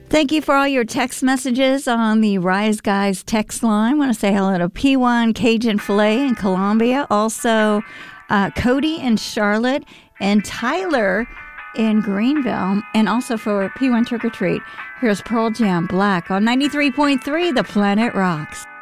Thank you for all your text messages on the Rise Guys text line. I want to say hello to P1 Cajun Filet in Columbia. Also, Cody in Charlotte and Tyler in Greenville. And also for P1 Trick or Treat, here's Pearl Jam Black on 93.3 The Planet Rocks.